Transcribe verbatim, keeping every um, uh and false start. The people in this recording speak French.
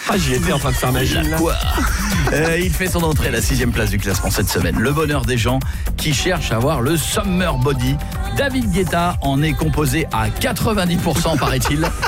Ah, j'y étais en train de faire ma gym là. Quoi euh, Il fait son entrée à la sixième place du classement cette semaine. Le bonheur des gens qui cherchent à avoir le summer body. David Guetta en est composé à quatre-vingt-dix pour cent, paraît-il.